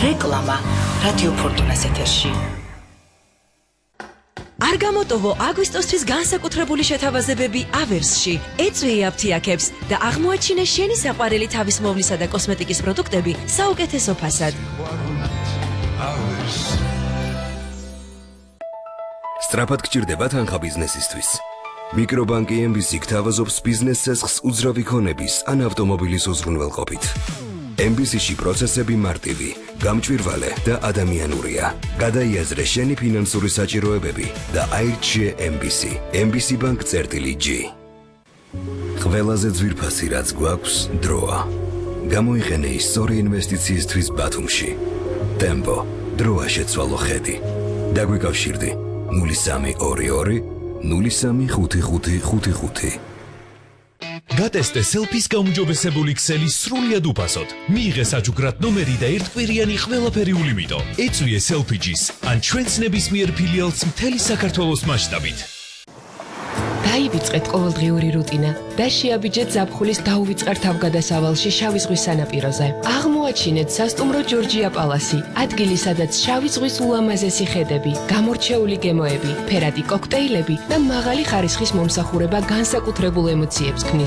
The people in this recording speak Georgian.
რეკლამა რადიო ფორტუნას ეთერში. არ გამოტოვო აგვისტოსთვის განსაკუთრებული შეთავაზებები ავერსში. ეწვი აფთიაქებს და აღმოაჩინე შენი საყვარელი თავისმოვლისა და კოსმეტიკის პროდუქტები საუკეთესო ფასად. სწრაფად გჭირდება თანხა ბიზნესისთვის. მიკრობანკი MBC გთავაზობს ბიზნეს ცესხს უძრავი ქონების ან ავტომობილის უზრუნველყოფით. MBC-ში პროცესები მარტივი, გამჭვირვალე და ადამიანურია. გადაიაზრე შენი ფინანსური საჭიროებები და აირჩიე MBC. MBC Bank-G. ყველაზე ძვირფასი რაც გვაქვს დროა. გამოიყენე ის სწორი ინვესტიციისთვის ბათუმში. Tempo, დროა შეცვალო ხედი. დაგვიკავშირდი 0322 035555. გატესტე სელფის გაუმჯობესებული ქსელი სრულიად უფასოდ. მიიღე საჩუქრად ნომერი და ერთკვირიანი ყველაფერი ულიმიტო. ეწვიე სელფიჯის ან ჩვენს ნებისმიერ ფილიალს მთელი საქართველოს მასშტაბით. დაივიწყეთ ყოველდღიური რუტინა და შეაბიჯეთ ზაფხულის დაუვიწყარ თავგადასავალში შავი ზღვის სანაპიროზე. აღმოაჩინეთ სასტუმრო ჯორჯია პალასი, ადგილი სადაც შავი ზღვის ულამაზესი ხედები, გამორჩეული გემოები, ფერადი კოქტეილები და მაღალი ხარისხის მომსახურება განსაკუთრებულ ემოციებს ქმნის.